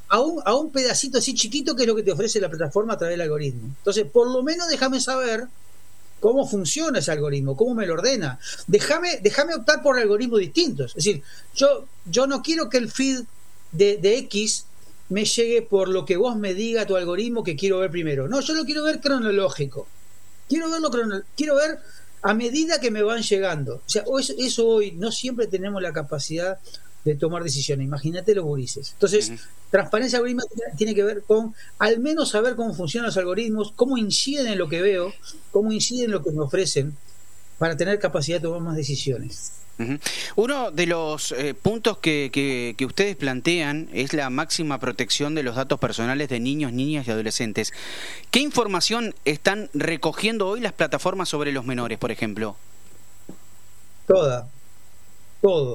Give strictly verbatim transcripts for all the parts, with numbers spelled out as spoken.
a un, a un pedacito así chiquito que es lo que te ofrece la plataforma a través del algoritmo. Entonces, por lo menos déjame saber cómo funciona ese algoritmo, cómo me lo ordena. Déjame, déjame optar por algoritmos distintos. Es decir, yo, yo no quiero que el feed de, de X me llegue por lo que vos me diga tu algoritmo que quiero ver primero. No, yo lo quiero ver cronológico. Quiero verlo crono, quiero ver a medida que me van llegando. O sea, eso, eso hoy no siempre tenemos la capacidad de tomar decisiones. Imagínate los gurises. Entonces, uh-huh. transparencia algorítmica tiene que ver con al menos saber cómo funcionan los algoritmos, cómo inciden en lo que veo, cómo inciden en lo que me ofrecen, para tener capacidad de tomar más decisiones. Uh-huh. Uno de los eh, puntos que, que, que ustedes plantean es la máxima protección de los datos personales de niños, niñas y adolescentes. ¿Qué información están recogiendo hoy las plataformas sobre los menores, por ejemplo? Toda, todo.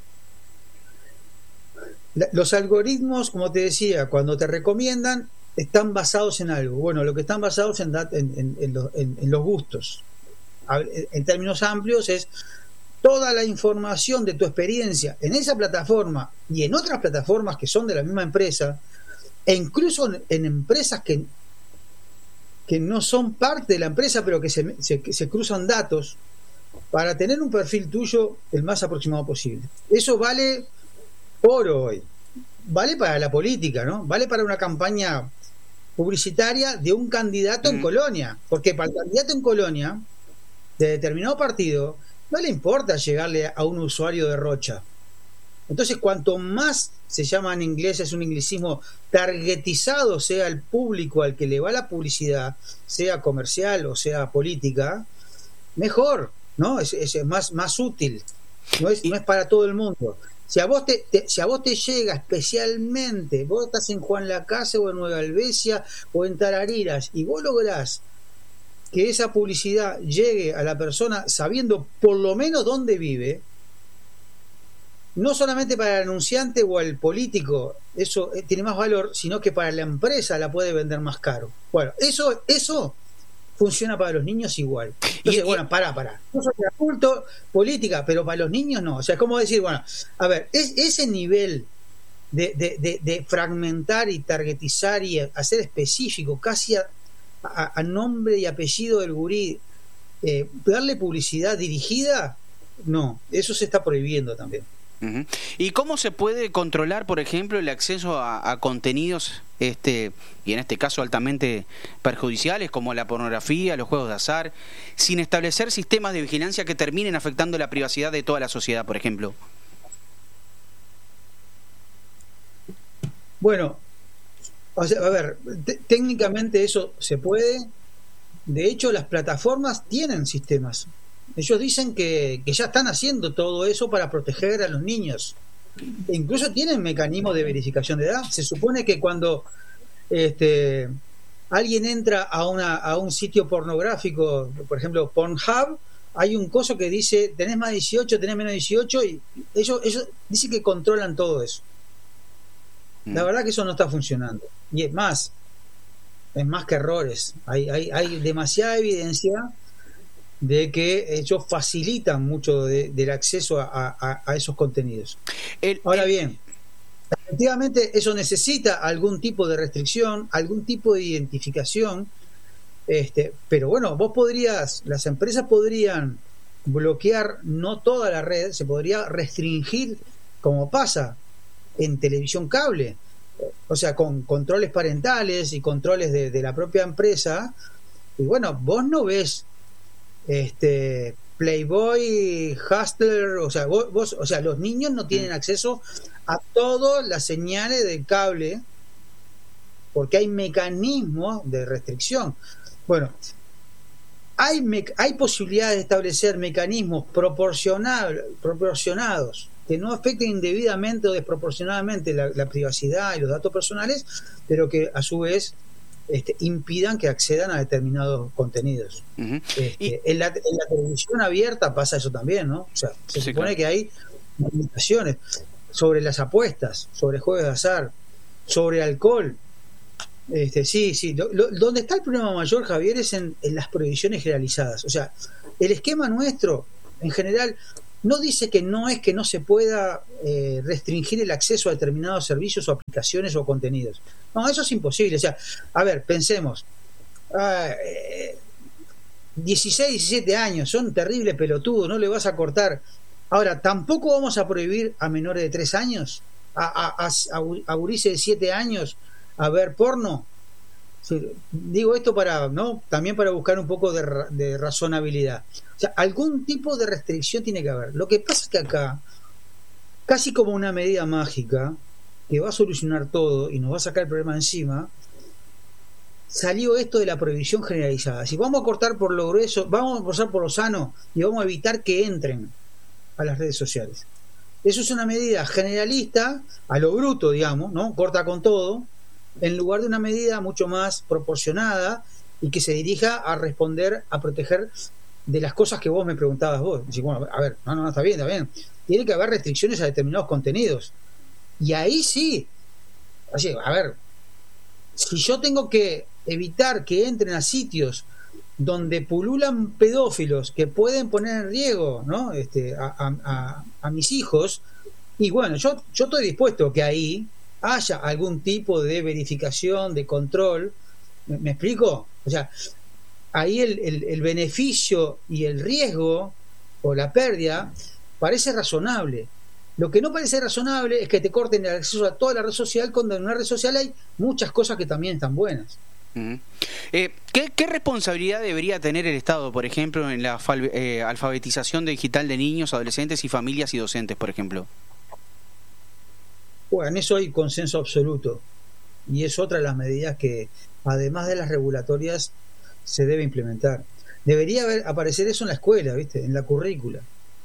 Los algoritmos, como te decía, cuando te recomiendan, están basados en algo. Bueno, lo que están basados en, en, en, en, los, en, en los gustos. En términos amplios es toda la información de tu experiencia en esa plataforma y en otras plataformas que son de la misma empresa, e incluso en, en empresas que, que no son parte de la empresa, pero que se, se, que se cruzan datos para tener un perfil tuyo el más aproximado posible. Eso vale por hoy, vale para la política, ¿no? Vale para una campaña publicitaria de un candidato mm. en Colonia, porque para el candidato en Colonia de determinado partido no le importa llegarle a un usuario de Rocha. Entonces, cuanto más se llama en inglés, es un inglesismo, targetizado sea el público al que le va la publicidad, sea comercial o sea política, mejor, ¿no? Es, es más, más útil, no es, no es para todo el mundo. Si a vos te, te, si a vos te llega especialmente, vos estás en Juan Lacase o en Nueva Albesia o en Tarariras y vos lográs que esa publicidad llegue a la persona sabiendo por lo menos dónde vive, no solamente para el anunciante o el político eso tiene más valor, sino que para la empresa la puede vender más caro. Bueno, eso, eso funciona para los niños igual. Entonces, y, bueno, pará, pará. No soy de adulto, política, pero para los niños no. O sea, es como decir, bueno, a ver, es, ese nivel de, de, de, de fragmentar y targetizar y hacer específico, casi a, a, a nombre y apellido del gurí, eh, darle publicidad dirigida, no, eso se está prohibiendo también. Uh-huh. ¿Y cómo se puede controlar, por ejemplo, el acceso a, a contenidos, este, y en este caso altamente perjudiciales, como la pornografía, los juegos de azar, sin establecer sistemas de vigilancia que terminen afectando la privacidad de toda la sociedad, por ejemplo? Bueno, o sea, a ver, t- técnicamente eso se puede. De hecho, las plataformas tienen sistemas. Ellos dicen que, que ya están haciendo todo eso para proteger a los niños. E incluso tienen mecanismos de verificación de edad. Se supone que cuando este, alguien entra a, una, a un sitio pornográfico, por ejemplo Pornhub, hay un coso que dice tenés más de dieciocho, tenés menos de dieciocho, y ellos, ellos dicen que controlan todo eso. La verdad que eso no está funcionando. Y es más, es más que errores. Hay, hay, hay demasiada evidencia de que ellos facilitan mucho de, del acceso a, a, a esos contenidos. El, Ahora el... bien, efectivamente eso necesita algún tipo de restricción, algún tipo de identificación, este, pero bueno, vos podrías, las empresas podrían bloquear no toda la red, se podría restringir, como pasa en televisión cable, o sea, con controles parentales y controles de, de la propia empresa, y bueno, vos no ves este Playboy, Hustler, o sea, vos, vos, o sea, los niños no tienen acceso a todas las señales del cable porque hay mecanismos de restricción. Bueno, hay me, hay posibilidades de establecer mecanismos proporcional, proporcionados que no afecten indebidamente o desproporcionadamente la, la privacidad y los datos personales, pero que a su vez Este, impidan que accedan a determinados contenidos. Uh-huh. Este, y... en, la, en la televisión abierta pasa eso también, ¿no? O sea, se sí, supone claro. que hay limitaciones sobre las apuestas, sobre juegos de azar, sobre alcohol. Este, sí, sí. Lo, lo, donde está el problema mayor, Javier, es en, en las prohibiciones generalizadas. O sea, el esquema nuestro, en general, no dice que no es que no se pueda eh, restringir el acceso a determinados servicios o aplicaciones o contenidos. No, eso es imposible. O sea, a ver, pensemos. Ah, eh, dieciséis, diecisiete años, son terribles pelotudos, no le vas a cortar. Ahora, tampoco vamos a prohibir a menores de tres años, a, a, a, a gurises de siete años, a ver porno. Sí, digo esto para, ¿no? También para buscar un poco de, de razonabilidad. O sea, algún tipo de restricción tiene que haber. Lo que pasa es que acá, casi como una medida mágica, que va a solucionar todo y nos va a sacar el problema encima, salió esto de la prohibición generalizada. Si vamos a cortar por lo grueso, vamos a cortar por lo sano y vamos a evitar que entren a las redes sociales. Eso es una medida generalista, a lo bruto, digamos, ¿no? Corta con todo, en lugar de una medida mucho más proporcionada y que se dirija a responder, a proteger de las cosas que vos me preguntabas vos. Decís, bueno, a ver, no, no, está bien, está bien. Tiene que haber restricciones a determinados contenidos. Y ahí sí, así, a ver, si yo tengo que evitar que entren a sitios donde pululan pedófilos que pueden poner en riesgo, ¿no? este, a, a, a mis hijos, y bueno, yo, yo estoy dispuesto que ahí haya algún tipo de verificación, de control. ¿Me, me explico? O sea, ahí el, el, el beneficio y el riesgo o la pérdida parece razonable. Lo que no parece razonable es que te corten el acceso a toda la red social, cuando en una red social hay muchas cosas que también están buenas. Uh-huh. Eh, ¿qué, ¿Qué responsabilidad debería tener el Estado, por ejemplo, en la fal- eh, alfabetización digital de niños, adolescentes y familias y docentes, por ejemplo? Bueno, en eso hay consenso absoluto. Y es otra de las medidas que, además de las regulatorias, se debe implementar. Debería haber, aparecer eso en la escuela, ¿viste? En la currícula.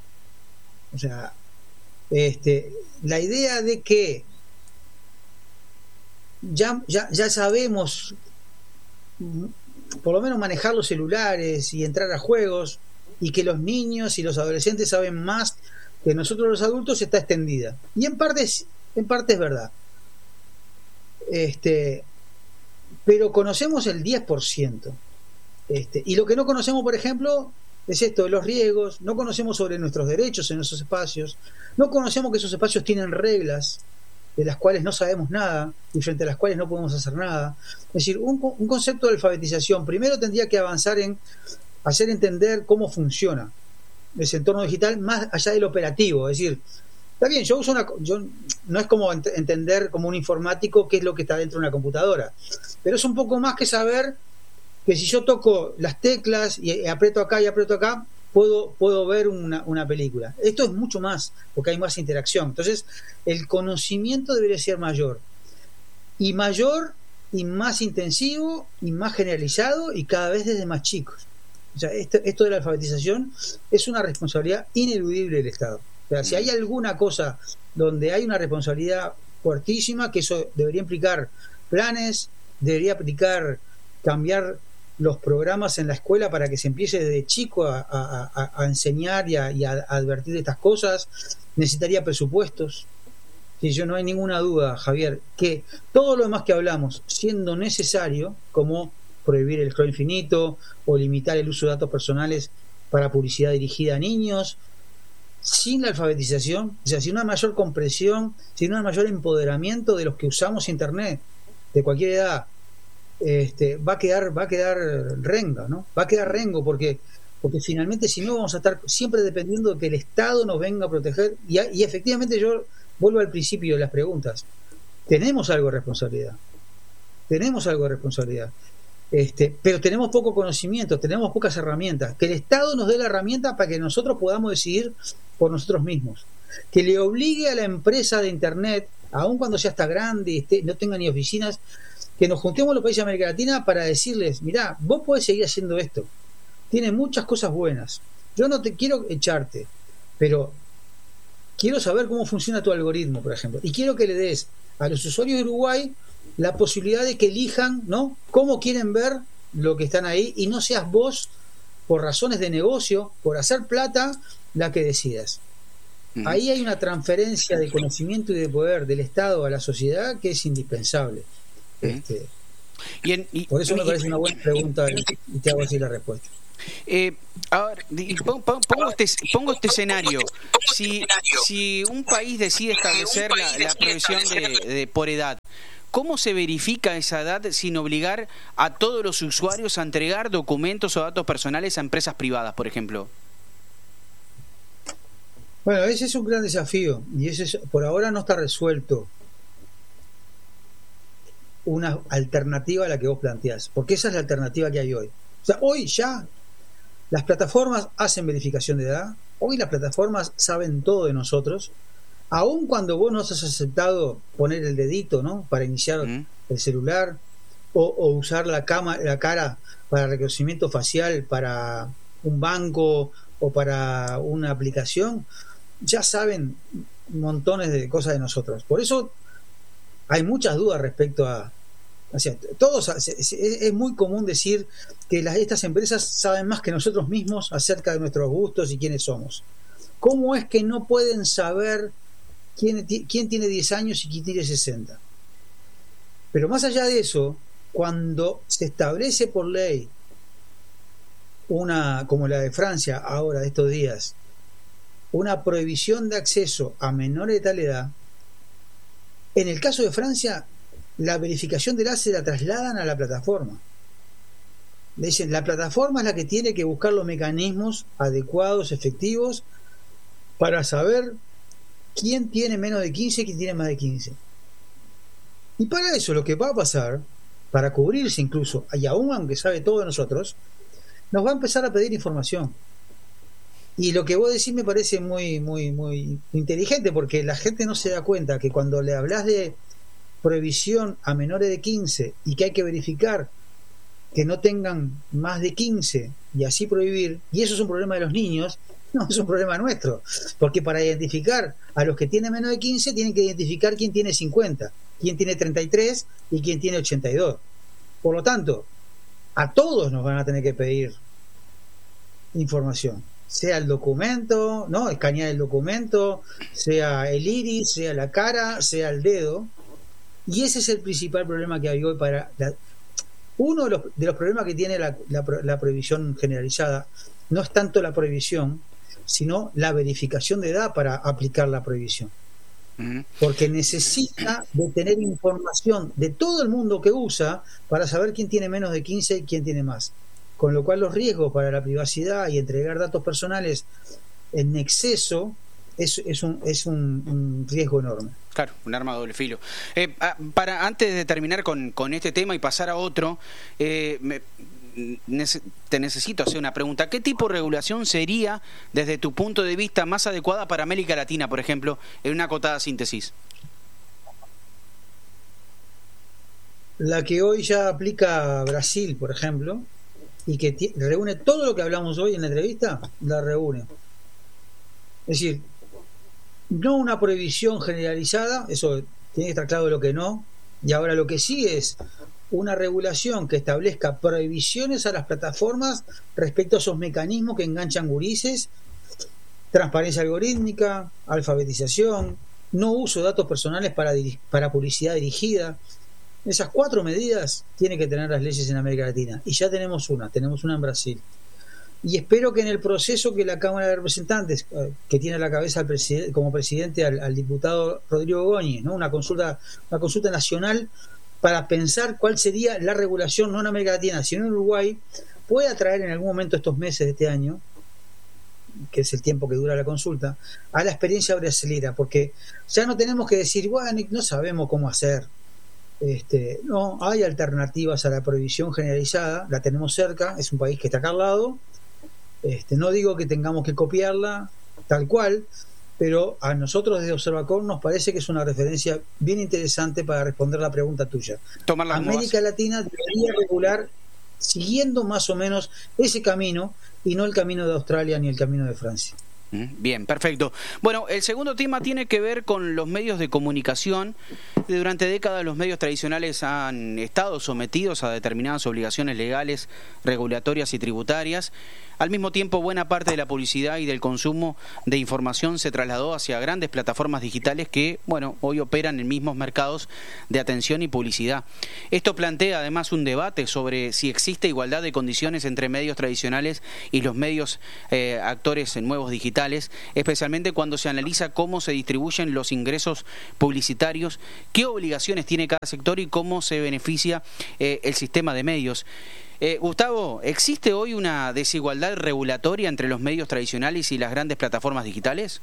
O sea, este, la idea de que ya, ya, ya sabemos por lo menos manejar los celulares y entrar a juegos, y que los niños y los adolescentes saben más que nosotros los adultos, está extendida. Y en parte es, en parte es verdad. Este, pero conocemos el diez por ciento. Este, y lo que no conocemos, por ejemplo, es esto de los riesgos. No conocemos sobre nuestros derechos en esos espacios. No conocemos que esos espacios tienen reglas de las cuales no sabemos nada y frente a las cuales no podemos hacer nada. Es decir, un, un concepto de alfabetización primero tendría que avanzar en hacer entender cómo funciona ese entorno digital más allá del operativo. Es decir, está bien, yo uso una, yo, no es como ent- entender como un informático qué es lo que está dentro de una computadora, pero es un poco más que saber que si yo toco las teclas y aprieto acá y aprieto acá, puedo, puedo ver una, una película. Esto es mucho más, porque hay más interacción. Entonces, el conocimiento debería ser mayor. Y mayor, y más intensivo, y más generalizado, y cada vez desde más chicos. O sea, esto, esto de la alfabetización es una responsabilidad ineludible del Estado. O sea, si hay alguna cosa donde hay una responsabilidad fuertísima, que eso debería implicar planes, debería implicar cambiar los programas en la escuela para que se empiece desde chico a, a, a, a enseñar y a, y a advertir de estas cosas. Necesitaría presupuestos. Sí, yo no hay ninguna duda, Javier, que todo lo demás que hablamos, siendo necesario, como prohibir el scroll infinito o limitar el uso de datos personales para publicidad dirigida a niños, sin la alfabetización, o sea, sin una mayor comprensión, sin un mayor empoderamiento de los que usamos Internet, de cualquier edad, este, va a quedar, va a quedar renga, ¿no? Va a quedar rengo porque, porque finalmente si no vamos a estar siempre dependiendo de que el Estado nos venga a proteger, y, y efectivamente yo vuelvo al principio de las preguntas. Tenemos algo de responsabilidad. Tenemos algo de responsabilidad. Este, pero tenemos poco conocimiento, tenemos pocas herramientas. Que el Estado nos dé la herramienta para que nosotros podamos decidir por nosotros mismos. Que le obligue a la empresa de Internet, aun cuando ya está grande y esté, no tenga ni oficinas, que nos juntemos los países de América Latina para decirles, mirá, vos podés seguir haciendo esto. Tiene muchas cosas buenas. Yo no te quiero echarte, pero quiero saber cómo funciona tu algoritmo, por ejemplo. Y quiero que le des a los usuarios de Uruguay la posibilidad de que elijan, ¿no?, cómo quieren ver lo que están ahí, y no seas vos, por razones de negocio, por hacer plata, la que decidas. Uh-huh. Ahí hay una transferencia de conocimiento y de poder del Estado a la sociedad que es indispensable. Uh-huh. Este, y en, y, por eso me y, parece una buena pregunta y te hago así la respuesta. Eh, a ver, pongo este, pongo este escenario. Si, si un país decide establecer la, la provisión de, de por edad, ¿cómo se verifica esa edad sin obligar a todos los usuarios a entregar documentos o datos personales a empresas privadas, por ejemplo? Bueno, ese es un gran desafío y ese es, por ahora no está resuelto una alternativa a la que vos planteás, porque esa es la alternativa que hay hoy. O sea, hoy ya las plataformas hacen verificación de edad, hoy las plataformas saben todo de nosotros, aun cuando vos nos has aceptado poner el dedito, ¿no?, para iniciar mm. el celular, o, o usar la, cama, la cara para reconocimiento facial para un banco o para una aplicación, ya saben montones de cosas de nosotros. Por eso hay muchas dudas respecto a... O sea, todos, es, es muy común decir que las, estas empresas saben más que nosotros mismos acerca de nuestros gustos y quiénes somos. ¿Cómo es que no pueden saber quién, quién tiene diez años y quién tiene sesenta? Pero más allá de eso, cuando se establece por ley una, como la de Francia ahora de estos días, una prohibición de acceso a menores de tal edad, en el caso de Francia, la verificación de edad se la trasladan a la plataforma. Le dicen, la plataforma es la que tiene que buscar los mecanismos adecuados, efectivos, para saber quién tiene menos de quince y quién tiene más de quince. Y para eso lo que va a pasar, para cubrirse incluso, y aún aunque sabe todo de nosotros, nos va a empezar a pedir información. Y lo que vos decís me parece muy, muy, muy inteligente, porque la gente no se da cuenta que cuando le hablas de prohibición a menores de quince y que hay que verificar que no tengan más de quince y así prohibir, y eso es un problema de los niños, no es un problema nuestro, porque para identificar a los que tienen menos de quince tienen que identificar quién tiene cincuenta, quién tiene treinta y tres y quién tiene ochenta y dos. Por lo tanto, a todos nos van a tener que pedir información, sea el documento, ¿no?, escanear el documento, sea el iris, sea la cara, sea el dedo. Y ese es el principal problema que hay hoy para la, uno de los, de los problemas que tiene la, la, la prohibición generalizada no es tanto la prohibición, sino la verificación de edad para aplicar la prohibición. Porque necesita de tener información de todo el mundo que usa para saber quién tiene menos de quince y quién tiene más. Con lo cual los riesgos para la privacidad y entregar datos personales en exceso es, es, un, es un, un riesgo enorme. Claro, un arma de doble filo. Eh, para antes de terminar con, con este tema y pasar a otro, eh, me, nece, te necesito hacer una pregunta. ¿Qué tipo de regulación sería, desde tu punto de vista, más adecuada para América Latina, por ejemplo, en una acotada síntesis? La que hoy ya aplica Brasil, por ejemplo, y que t- reúne todo lo que hablamos hoy en la entrevista, la reúne. Es decir, no una prohibición generalizada, eso tiene que estar claro de lo que no, y ahora lo que sí es una regulación que establezca prohibiciones a las plataformas respecto a esos mecanismos que enganchan gurises, transparencia algorítmica, alfabetización, no uso de datos personales para, para publicidad dirigida. Esas cuatro medidas tienen que tener las leyes en América Latina, y ya tenemos una, tenemos una en Brasil. Y espero que en el proceso que la Cámara de Representantes, eh, que tiene a la cabeza al preside- como presidente al, al diputado Rodrigo Goñi, ¿no?, una consulta, una consulta nacional para pensar cuál sería la regulación, no en América Latina, sino en Uruguay, pueda traer en algún momento estos meses de este año, que es el tiempo que dura la consulta, a la experiencia brasilera, porque ya no tenemos que decir, bueno, no sabemos cómo hacer. Este, no, hay alternativas a la prohibición generalizada, la tenemos cerca, es un país que está acá al lado. Este, no digo que tengamos que copiarla tal cual, pero a nosotros desde Observacor nos parece que es una referencia bien interesante para responder la pregunta tuya. Tomarla América Latina debería regular siguiendo más o menos ese camino y no el camino de Australia ni el camino de Francia. Bien, perfecto. Bueno, el segundo tema tiene que ver con los medios de comunicación. Durante décadas los medios tradicionales han estado sometidos a determinadas obligaciones legales, regulatorias y tributarias. Al mismo tiempo, buena parte de la publicidad y del consumo de información se trasladó hacia grandes plataformas digitales que, bueno, hoy operan en mismos mercados de atención y publicidad. Esto plantea además un debate sobre si existe igualdad de condiciones entre medios tradicionales y los medios eh, actores nuevos digitales, especialmente cuando se analiza cómo se distribuyen los ingresos publicitarios, qué obligaciones tiene cada sector y cómo se beneficia eh, el sistema de medios. Eh, Gustavo, ¿existe hoy una desigualdad regulatoria entre los medios tradicionales y las grandes plataformas digitales?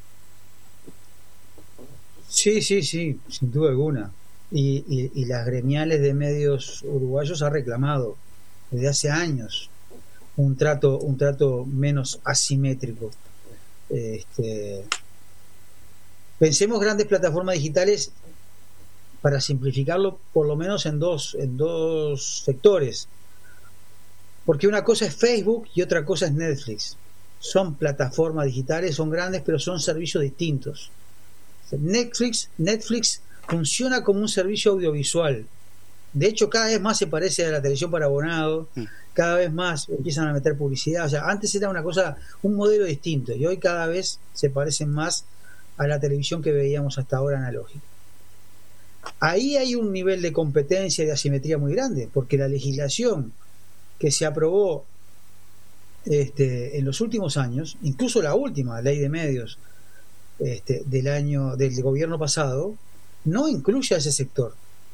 Sí, sí, sí, sin duda alguna. Y, y, y las gremiales de medios uruguayos han reclamado desde hace años un trato, un trato menos asimétrico. Este, pensemos grandes plataformas digitales, para simplificarlo, por lo menos en dos, en dos sectores. Porque una cosa es Facebook y otra cosa es Netflix. Son plataformas digitales, son grandes, pero son servicios distintos. Netflix, Netflix funciona como un servicio audiovisual. De hecho, cada vez más se parece a la televisión para abonado, cada vez más empiezan a meter publicidad. O sea, antes era una cosa, un modelo distinto, y hoy cada vez se parecen más a la televisión que veíamos hasta ahora analógica. Ahí hay un nivel de competencia y de asimetría muy grande, porque la legislación que se aprobó este, en los últimos años, incluso la última ley de medios este, del año del gobierno pasado, no incluye a ese sector,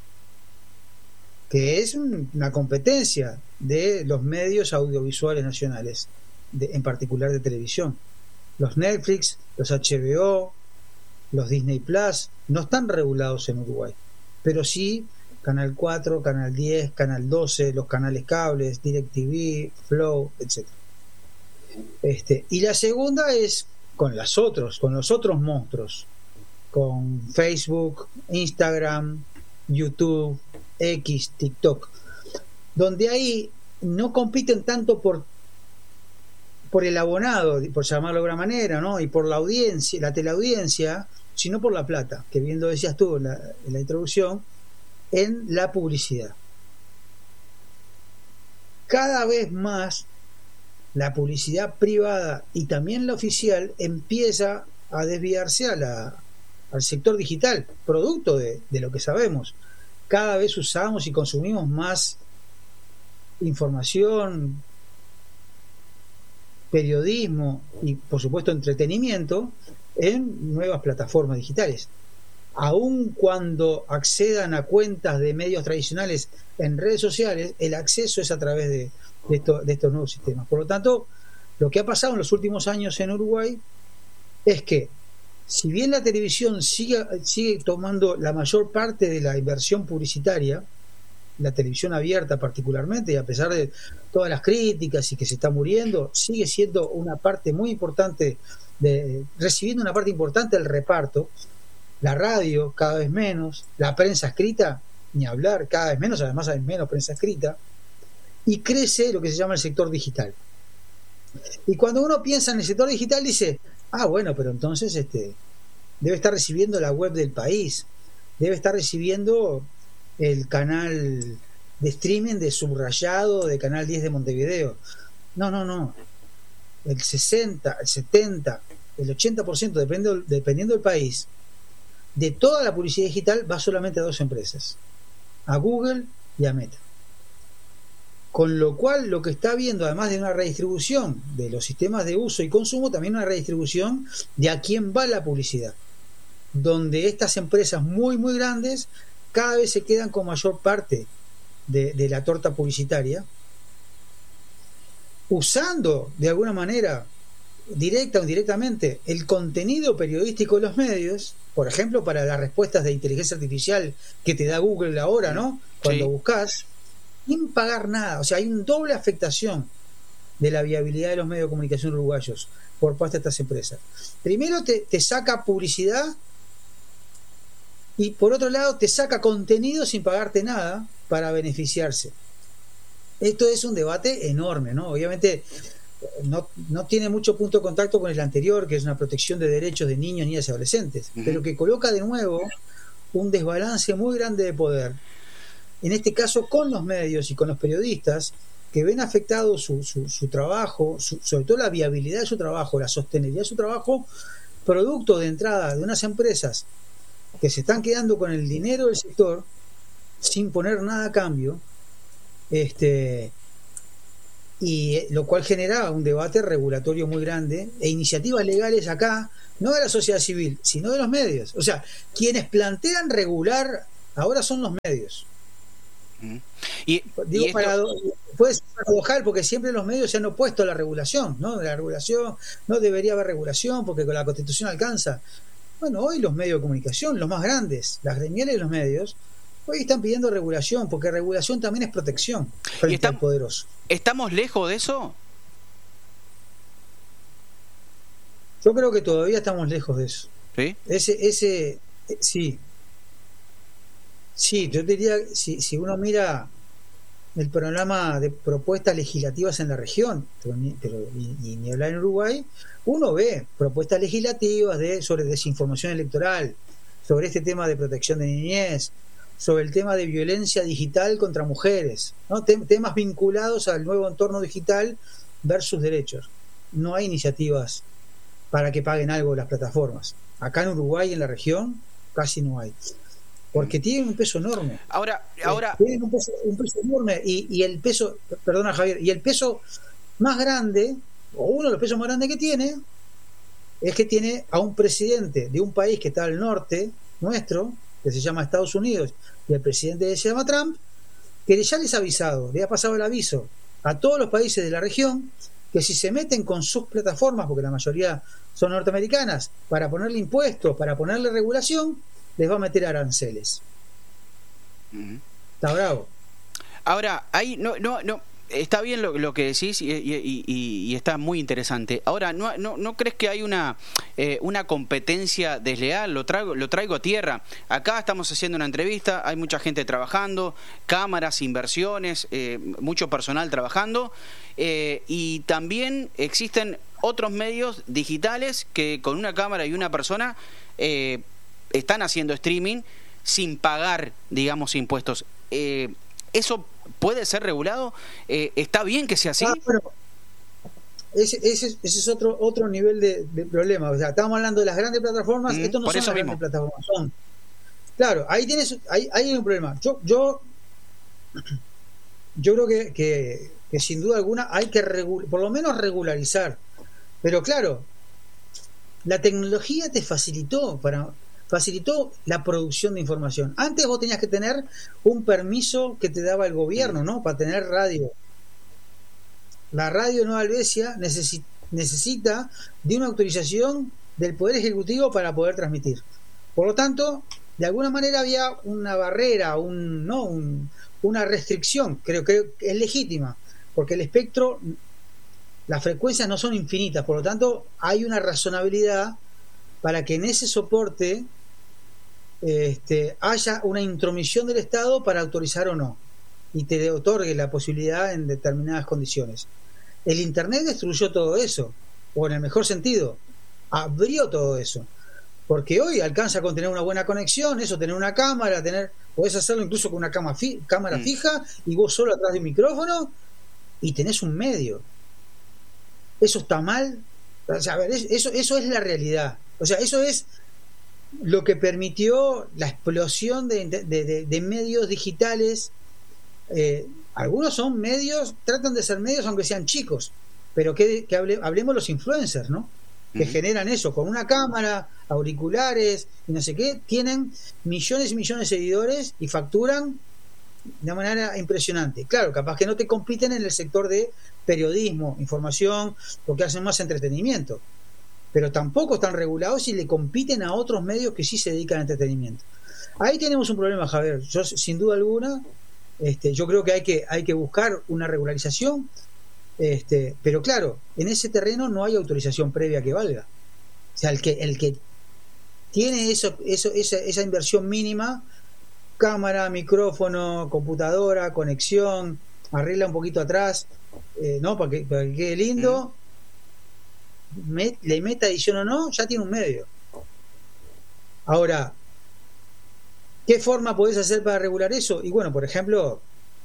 que es un, una competencia de los medios audiovisuales nacionales, de, en particular de televisión. Los Netflix, los H B O, los Disney Plus no están regulados en Uruguay, pero sí Canal cuatro, Canal diez, Canal doce, los canales cables, DirecTV, Flow, etcétera. Este, y la segunda es con las otros, con los otros monstruos, con Facebook, Instagram, YouTube, X, TikTok, donde ahí no compiten tanto por por el abonado, por llamarlo de alguna manera, ¿no? Y por la audiencia, la teleaudiencia, sino por la plata, que bien lo decías tú en la, en la introducción, en la publicidad. Cada vez más la publicidad privada y también la oficial empieza a desviarse a la, al sector digital, producto de, de lo que sabemos. Cada vez usamos y consumimos más información, periodismo y por supuesto entretenimiento en nuevas plataformas digitales. Aun cuando accedan a cuentas de medios tradicionales en redes sociales, el acceso es a través de, de, esto, de estos nuevos sistemas. Por lo tanto, lo que ha pasado en los últimos años en Uruguay es que, si bien la televisión sigue, sigue tomando la mayor parte de la inversión publicitaria, la televisión abierta particularmente, y a pesar de todas las críticas y que se está muriendo, sigue siendo una parte muy importante, de, recibiendo una parte importante del reparto. La radio cada vez menos, la prensa escrita ni hablar, cada vez menos, además hay menos prensa escrita, y crece lo que se llama el sector digital. Y cuando uno piensa en el sector digital dice, ah bueno, pero entonces este debe estar recibiendo la web del país, debe estar recibiendo el canal de streaming de Subrayado, de Canal diez de Montevideo. No, no, no. El sesenta, el setenta, el ochenta por ciento, dependiendo, dependiendo del país, de toda la publicidad digital va solamente a dos empresas, a Google y a Meta. Con lo cual, lo que está habiendo, además de una redistribución de los sistemas de uso y consumo, también una redistribución de a quién va la publicidad, donde estas empresas muy, muy grandes cada vez se quedan con mayor parte de, de la torta publicitaria, usando de alguna manera, directa o indirectamente, el contenido periodístico de los medios, por ejemplo, para las respuestas de inteligencia artificial que te da Google ahora, ¿no? Cuando sí. buscas, sin pagar nada. O sea, hay una doble afectación de la viabilidad de los medios de comunicación uruguayos por parte de estas empresas. Primero te, te saca publicidad y por otro lado te saca contenido sin pagarte nada para beneficiarse. Esto es un debate enorme, ¿no? Obviamente no, no tiene mucho punto de contacto con el anterior, que es una protección de derechos de niños, niñas y adolescentes, uh-huh. pero que coloca de nuevo un desbalance muy grande de poder, en este caso con los medios y con los periodistas, que ven afectado su, su, su trabajo, su, sobre todo la viabilidad de su trabajo, la sostenibilidad de su trabajo, producto de entrada de unas empresas que se están quedando con el dinero del sector sin poner nada a cambio, este y lo cual genera un debate regulatorio muy grande e iniciativas legales acá, no de la sociedad civil, sino de los medios. O sea, quienes plantean regular ahora son los medios. Mm. Y, Digo, y esto... para, puede ser paradojal porque siempre los medios se han opuesto a la regulación, ¿no? La regulación, no debería haber regulación porque con la Constitución alcanza. Bueno, hoy los medios de comunicación, los más grandes, las gremiales de los medios, hoy están pidiendo regulación, porque regulación también es protección frente está, al poderoso. ¿Estamos lejos de eso? Yo creo que todavía estamos lejos de eso. ¿Sí? Ese, ese, eh, sí. Sí, yo diría, si, si uno mira el programa de propuestas legislativas en la región, pero, pero y, y ni hablar en Uruguay, uno ve propuestas legislativas de sobre desinformación electoral, sobre este tema de protección de niñez, sobre el tema de violencia digital contra mujeres, ¿no? Tem- temas vinculados al nuevo entorno digital versus derechos. No hay iniciativas para que paguen algo las plataformas. Acá en Uruguay, en la región, casi no hay. Porque tienen un peso enorme. Ahora, ahora... Eh, tienen un peso, un peso enorme y, y el peso, perdona Javier, y el peso más grande, o uno de los pesos más grandes que tiene, es que tiene a un presidente de un país que está al norte nuestro, que se llama Estados Unidos, y el presidente se llama Trump, que ya les ha avisado, le ha pasado el aviso a todos los países de la región, que si se meten con sus plataformas, porque la mayoría son norteamericanas, para ponerle impuestos, para ponerle regulación, les va a meter aranceles. Uh-huh. Está bravo. Ahora, ahí no, no, no, está bien lo, lo que decís y, y, y, y está muy interesante. Ahora, ¿no, no, no crees que hay una eh, una competencia desleal? Lo traigo, lo traigo a tierra. Acá estamos haciendo una entrevista, hay mucha gente trabajando, cámaras, inversiones, eh, mucho personal trabajando, eh, y también existen otros medios digitales que con una cámara y una persona eh, están haciendo streaming sin pagar, digamos, impuestos. Eh, ¿Eso puede ser regulado? Eh, ¿Está bien que sea así? Ah, bueno, ese, ese, ese es otro otro nivel de, de problema. O sea, estamos hablando de las grandes plataformas. Mm, Esto no son las grandes plataformas. Son, claro, ahí tienes, ahí, ahí hay un problema. Yo, yo, yo creo que, que, que sin duda alguna hay que regu- por lo menos regularizar. Pero claro, la tecnología te facilitó para facilitó la producción de información. Antes vos tenías que tener un permiso que te daba el gobierno, ¿no? Para tener radio. La radio Nueva Helvecia necesi- necesita de una autorización del Poder Ejecutivo para poder transmitir. Por lo tanto, de alguna manera había una barrera, un, no, un, una restricción, creo que es legítima, porque el espectro, las frecuencias no son infinitas, por lo tanto, hay una razonabilidad para que en ese soporte Este, haya una intromisión del Estado para autorizar o no y te otorgue la posibilidad en determinadas condiciones. El Internet destruyó todo eso, o en el mejor sentido, abrió todo eso, porque hoy alcanza con tener una buena conexión, eso, tener una cámara, tener, podés hacerlo incluso con una cama fi, cámara mm. fija y vos solo atrás de un micrófono y tenés un medio. ¿Eso está mal? O sea, a ver, eso, eso es la realidad. O sea, eso es lo que permitió la explosión de, de, de, de medios digitales. Eh, algunos son medios, tratan de ser medios aunque sean chicos, pero que, que hable, hablemos los influencers, ¿no? Que uh-huh. generan eso, con una cámara, auriculares y no sé qué, tienen millones y millones de seguidores y facturan de una manera impresionante. Claro, capaz que no te compiten en el sector de periodismo, información, porque hacen más entretenimiento, pero tampoco están regulados y le compiten a otros medios que sí se dedican a entretenimiento. Ahí tenemos un problema, Javier. Yo, sin duda alguna, este, yo creo que hay que hay que buscar una regularización, este, pero claro, en ese terreno no hay autorización previa que valga. O sea, el que el que tiene eso, eso esa, esa inversión mínima, cámara, micrófono, computadora, conexión, arregla un poquito atrás, eh, ¿no? Para que, para que quede lindo, mm. me, le meta edición o no, ya tiene un medio. Ahora, ¿qué forma podés hacer para regular eso? Y bueno, por ejemplo,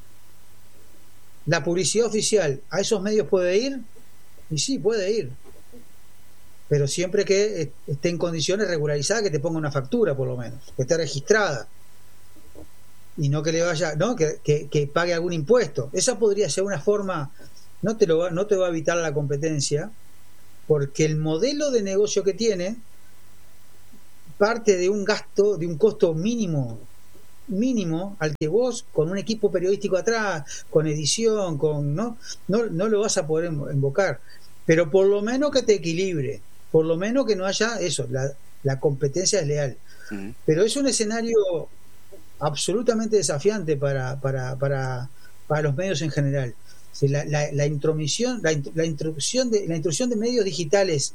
la publicidad oficial, ¿a esos medios puede ir? Y sí, puede ir. Pero siempre que esté en condiciones regularizadas, que te ponga una factura por lo menos, que esté registrada. Y no que le vaya, ¿no? Que, que, que pague algún impuesto. Esa podría ser una forma, no te, lo va, no te va a evitar la competencia, porque el modelo de negocio que tiene parte de un gasto, de un costo mínimo, mínimo, al que vos, con un equipo periodístico atrás, con edición, con no, no, no lo vas a poder invocar. Pero por lo menos que te equilibre, por lo menos que no haya eso, la, la competencia es leal. Uh-huh. Pero es un escenario absolutamente desafiante para, para, para, para los medios en general. La, la, la intromisión, la, la introducción de la introducción de medios digitales.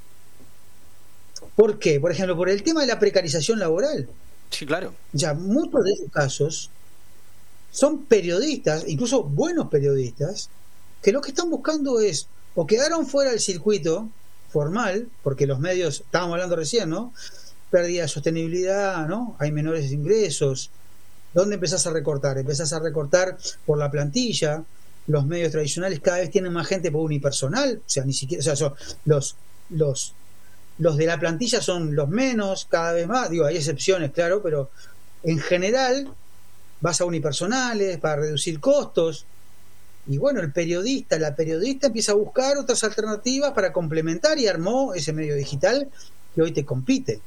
¿Por qué? Por ejemplo, por el tema de la precarización laboral. Sí, claro. Ya muchos de esos casos son periodistas, incluso buenos periodistas, que lo que están buscando es o quedaron fuera del circuito formal, porque los medios, estábamos hablando recién, ¿no? Pérdida de sostenibilidad, ¿no? Hay menores ingresos. ¿Dónde empezás a recortar? Empezás a recortar por la plantilla. Los medios tradicionales cada vez tienen más gente por unipersonal, o sea, ni siquiera, o sea, son los los los de la plantilla son los menos, cada vez más, digo, hay excepciones, claro, pero en general vas a unipersonales para reducir costos. Y bueno, el periodista, la periodista empieza a buscar otras alternativas para complementar y armó ese medio digital que hoy te compite.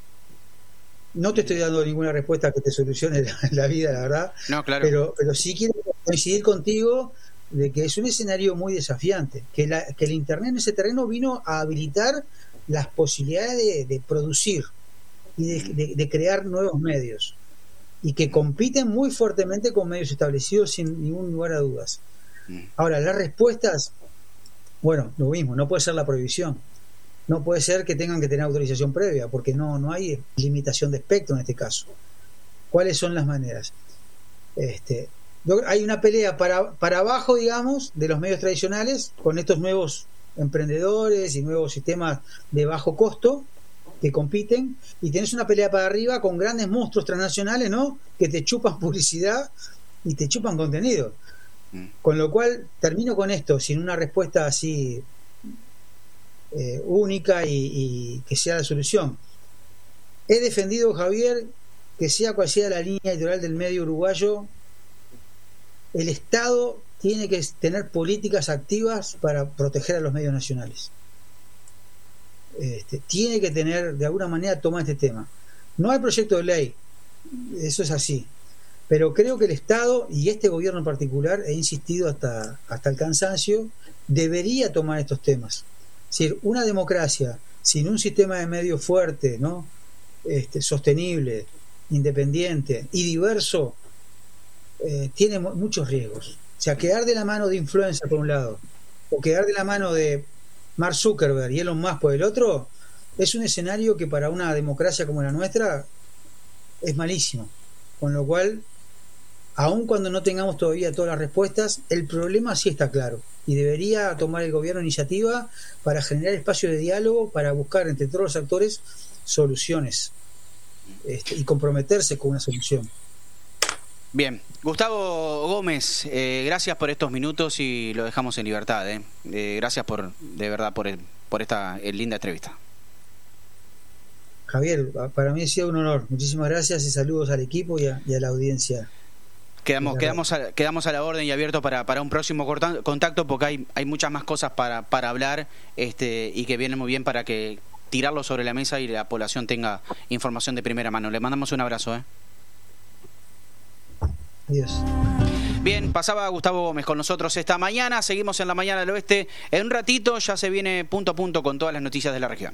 No te estoy dando ninguna respuesta que te solucione la, la vida, la verdad. No, claro. Pero, pero sí quiero coincidir contigo de que es un escenario muy desafiante, que, la, que el Internet en ese terreno vino a habilitar las posibilidades de, de producir y de, de, de crear nuevos medios y que compiten muy fuertemente con medios establecidos sin ningún lugar a dudas. Ahora, las respuestas, bueno, lo mismo, no puede ser la prohibición, no puede ser que tengan que tener autorización previa, porque no, no hay limitación de espectro en este caso. ¿Cuáles son las maneras? Este, hay una pelea para, para abajo, digamos, de los medios tradicionales con estos nuevos emprendedores y nuevos sistemas de bajo costo que compiten, y tenés una pelea para arriba con grandes monstruos transnacionales, ¿no? Que te chupan publicidad y te chupan contenido. Con lo cual, termino con esto, sin una respuesta así eh, única y, y que sea la solución. He defendido, Javier, que sea cual sea la línea editorial del medio uruguayo, el Estado tiene que tener políticas activas para proteger a los medios nacionales. Este, tiene que tener, de alguna manera, tomar este tema. No hay proyecto de ley, eso es así. Pero creo que el Estado, y este gobierno en particular, he insistido hasta, hasta el cansancio, debería tomar estos temas. Es decir, una democracia sin un sistema de medios fuerte, ¿no? Este, sostenible, independiente y diverso, eh, tiene muchos riesgos. O sea, quedar de la mano de influencer por un lado, o quedar de la mano de Mark Zuckerberg y Elon Musk por el otro, es un escenario que para una democracia como la nuestra es malísimo. Con lo cual, aun cuando no tengamos todavía todas las respuestas, el problema sí está claro y debería tomar el gobierno iniciativa para generar espacio de diálogo, para buscar entre todos los actores soluciones, este, y comprometerse con una solución. Bien, Gustavo Gómez, eh, gracias por estos minutos y lo dejamos en libertad. Eh. Eh, gracias por, de verdad, por, el, por esta eh, linda entrevista. Javier, para mí ha sido un honor. Muchísimas gracias y saludos al equipo y a, y a la audiencia. Quedamos, quedamos, a, quedamos a la orden y abierto para, para un próximo contacto, porque hay, hay muchas más cosas para, para hablar, este, y que vienen muy bien para que tirarlo sobre la mesa y la población tenga información de primera mano. Le mandamos un abrazo. ¿eh? Adiós. Bien, pasaba Gustavo Gómez con nosotros esta mañana. Seguimos en la mañana del oeste. En un ratito ya se viene punto a punto con todas las noticias de la región.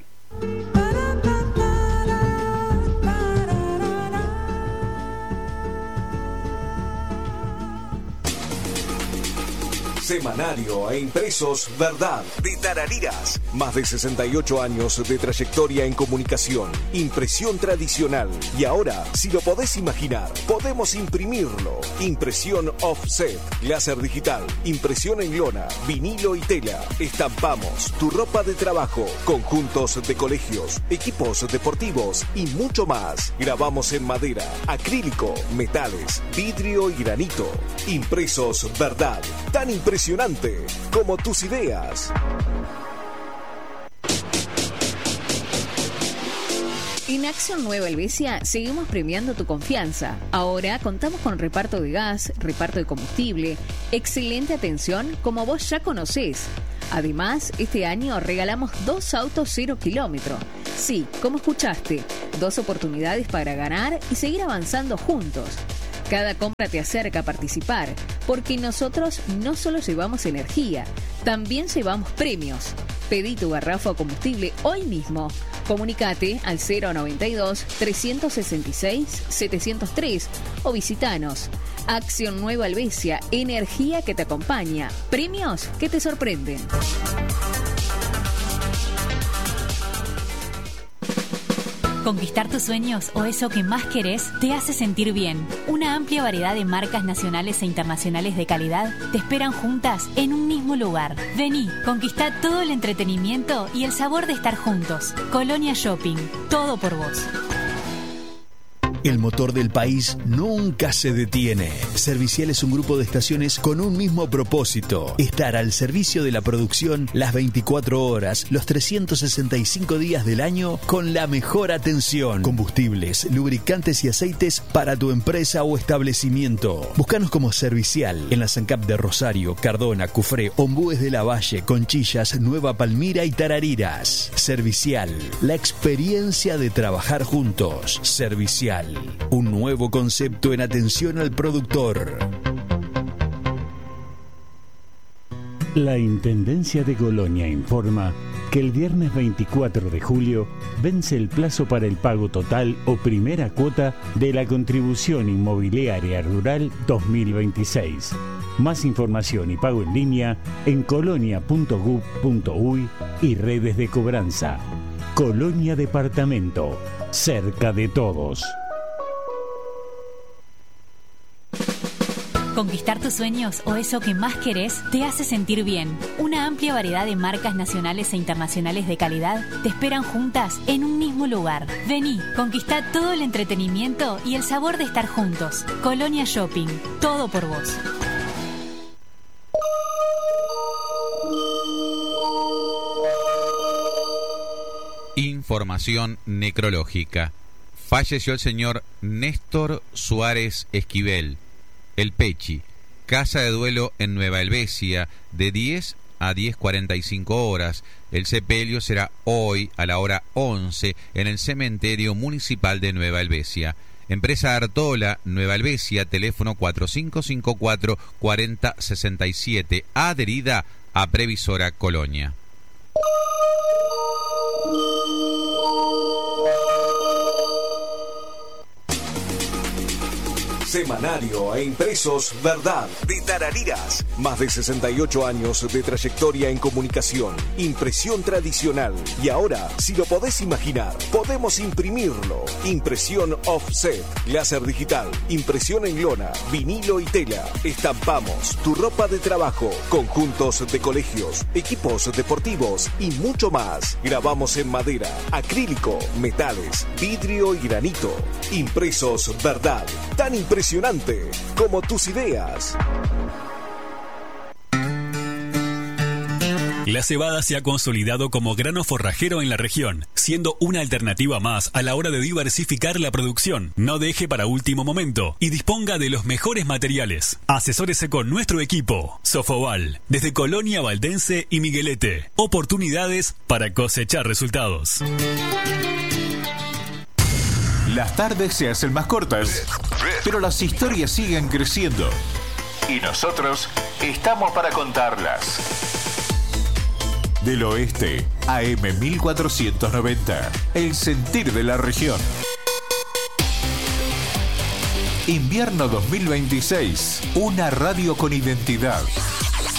Semanario e Impresos Verdad de Tarariras. Más de sesenta y ocho años de trayectoria en comunicación, impresión tradicional. Y ahora, si lo podés imaginar, podemos imprimirlo. Impresión offset, láser digital, impresión en lona, vinilo y tela. Estampamos tu ropa de trabajo, conjuntos de colegios, equipos deportivos y mucho más. Grabamos en madera, acrílico, metales, vidrio y granito. Impresos Verdad, tan impresionante como tus ideas. En Acción Nueva Helvecia seguimos premiando tu confianza. Ahora contamos con reparto de gas, reparto de combustible, excelente atención como vos ya conocés. Además, este año regalamos dos autos cero kilómetro. Sí, como escuchaste, dos oportunidades para ganar y seguir avanzando juntos. Cada compra te acerca a participar, porque nosotros no solo llevamos energía, también llevamos premios. Pedí tu garrafa o combustible hoy mismo. Comunicate al cero noventa y dos, trescientos sesenta y seis, setecientos tres o visitanos. Acción Nueva Helvecia, energía que te acompaña, premios que te sorprenden. Conquistar tus sueños o eso que más querés te hace sentir bien. Una amplia variedad de marcas nacionales e internacionales de calidad te esperan juntas en un mismo lugar. Vení, conquistá todo el entretenimiento y el sabor de estar juntos. Colonia Shopping, todo por vos. El motor del país nunca se detiene. Servicial es un grupo de estaciones con un mismo propósito: estar al servicio de la producción las veinticuatro horas, los trescientos sesenta y cinco días del año, con la mejor atención. Combustibles, lubricantes y aceites para tu empresa o establecimiento. Búscanos como Servicial en la SANCAP de Rosario, Cardona, Cufré, Ombúes de la Valle, Conchillas, Nueva Palmira y Tarariras. Servicial, la experiencia de trabajar juntos. Servicial, un nuevo concepto en atención al productor. La Intendencia de Colonia informa que el viernes veinticuatro de julio vence el plazo para el pago total o primera cuota de la Contribución Inmobiliaria Rural dos mil veintiséis. Más información y pago en línea en colonia punto gov punto uy y redes de cobranza. Colonia Departamento, cerca de todos. Conquistar tus sueños o eso que más querés te hace sentir bien. Una amplia variedad de marcas nacionales e internacionales de calidad te esperan juntas en un mismo lugar. Vení, conquistá todo el entretenimiento y el sabor de estar juntos. Colonia Shopping, todo por vos. Información necrológica. Falleció el señor Néstor Suárez Esquivel, el Pechi, casa de duelo en Nueva Helvecia, de diez a diez cuarenta y cinco horas. El sepelio será hoy a la hora once en el cementerio municipal de Nueva Helvecia. Empresa Artola, Nueva Helvecia, teléfono cuatro cinco cinco cuatro, cuatro cero seis siete, adherida a Previsora Colonia. Semanario e Impresos Verdad de Tarariras. Más de sesenta y ocho años de trayectoria en comunicación, impresión tradicional. Y ahora, si lo podés imaginar, podemos imprimirlo. Impresión offset, láser digital, impresión en lona, vinilo y tela. Estampamos tu ropa de trabajo, conjuntos de colegios, equipos deportivos y mucho más. Grabamos en madera, acrílico, metales, vidrio y granito. Impresos Verdad, tan impresionante como tus ideas. La cebada se ha consolidado como grano forrajero en la región, siendo una alternativa más a la hora de diversificar la producción. No deje para último momento y disponga de los mejores materiales. Asesórese con nuestro equipo. Sofoval, desde Colonia Valdense y Miguelete. Oportunidades para cosechar resultados. Las tardes se hacen más cortas, pero las historias siguen creciendo. Y nosotros estamos para contarlas. Del Oeste, A M mil cuatrocientos noventa, el sentir de la región. Invierno dos mil veintiséis, una radio con identidad.